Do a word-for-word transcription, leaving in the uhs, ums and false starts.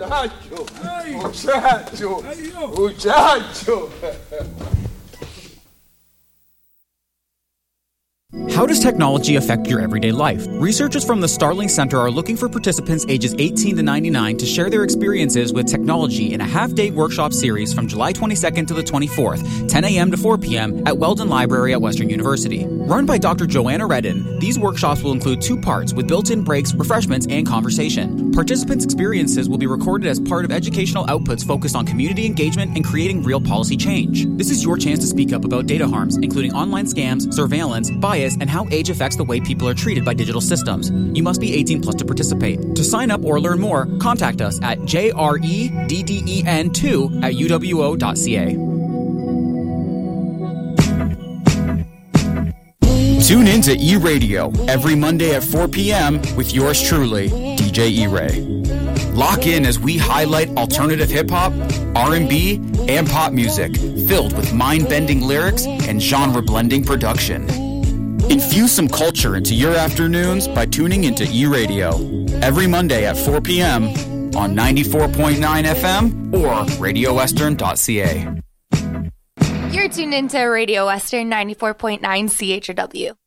Muchacho, muchacho, muchacho. How does technology affect your everyday life? Researchers from the Starling Center are looking for participants ages eighteen to ninety-nine to share their experiences with technology in a half-day workshop series from July twenty-second to the twenty-fourth, ten a.m. to four p.m. at Weldon Library at Western University. Run by Doctor Joanna Redden, these workshops will include two parts with built-in breaks, refreshments, and conversation. Participants' experiences will be recorded as part of educational outputs focused on community engagement and creating real policy change. This is your chance to speak up about data harms, including online scams, surveillance, bias, and how age affects the way people are treated by digital systems. You must be eighteen plus to participate. To sign up or learn more, contact us at J R E D D E N two at U W O dot C A. Tune in to E-Radio every Monday at four p.m. with yours truly, D J E-Ray. Lock in as we highlight alternative hip-hop, R and B, and pop music filled with mind-bending lyrics and genre-blending production. Infuse some culture into your afternoons by tuning into E-Radio every Monday at four p.m. on ninety-four point nine F M or radio western dot C A. You're tuned into Radio Western ninety-four point nine C H R W.